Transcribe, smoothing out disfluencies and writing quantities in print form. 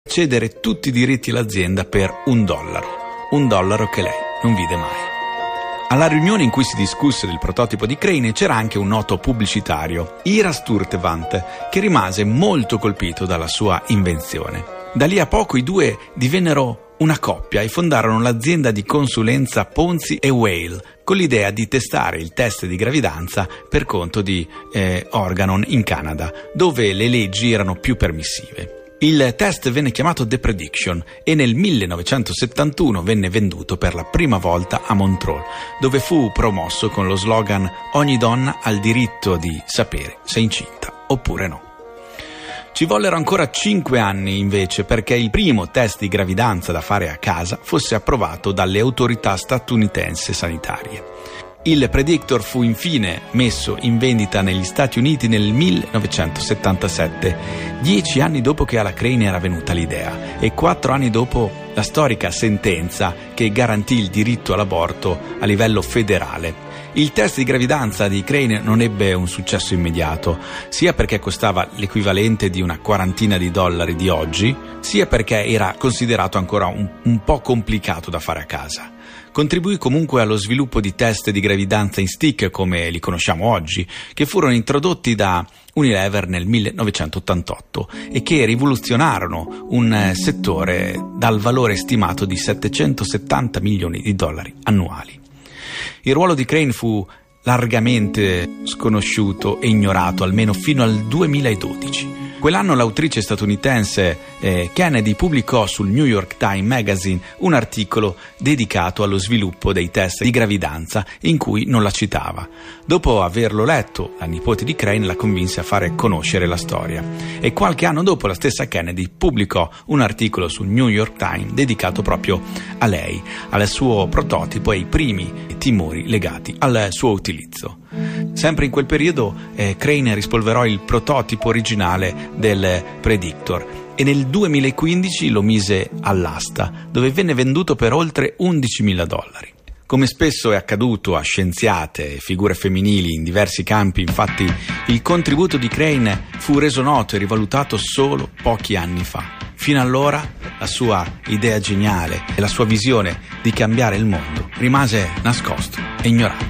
cedere tutti i diritti all'azienda per $1, $1 che lei non vide mai. Alla riunione in cui si discusse del prototipo di Crane c'era anche un noto pubblicitario, Ira Sturtevant, che rimase molto colpito dalla sua invenzione. Da lì a poco i due divennero una coppia e fondarono l'azienda di consulenza Ponzi & Weil, con l'idea di testare il test di gravidanza per conto di Organon in Canada, dove le leggi erano più permissive. Il test venne chiamato The Prediction e nel 1971 venne venduto per la prima volta a Montreux, dove fu promosso con lo slogan «Ogni donna ha il diritto di sapere se è incinta oppure no». Ci vollero ancora 5 anni invece perché il primo test di gravidanza da fare a casa fosse approvato dalle autorità statunitensi sanitarie. Il Predictor fu infine messo in vendita negli Stati Uniti nel 1977, 10 anni dopo che alla Crane era venuta l'idea e 4 anni dopo la storica sentenza che garantì il diritto all'aborto a livello federale. Il test di gravidanza di Crane non ebbe un successo immediato, sia perché costava l'equivalente di una quarantina di dollari di oggi, sia perché era considerato ancora un po' complicato da fare a casa. Contribuì comunque allo sviluppo di test di gravidanza in stick come li conosciamo oggi, che furono introdotti da Unilever nel 1988 e che rivoluzionarono un settore dal valore stimato di $770 milioni annuali. Il ruolo di Crane fu largamente sconosciuto e ignorato almeno fino al 2012. Quell'anno l'autrice statunitense Kennedy pubblicò sul New York Times Magazine un articolo dedicato allo sviluppo dei test di gravidanza in cui non la citava. Dopo averlo letto, la nipote di Crane la convinse a fare conoscere la storia e qualche anno dopo la stessa Kennedy pubblicò un articolo sul New York Times dedicato proprio a lei, al suo prototipo e ai primi timori legati al suo utilizzo. Sempre in quel periodo Crane rispolverò il prototipo originale del Predictor e nel 2015 lo mise all'asta, dove venne venduto per oltre $11.000. Come spesso è accaduto a scienziate e figure femminili in diversi campi, infatti, il contributo di Crane fu reso noto e rivalutato solo pochi anni fa. Fino allora la sua idea geniale e la sua visione di cambiare il mondo rimase nascosto e ignorato.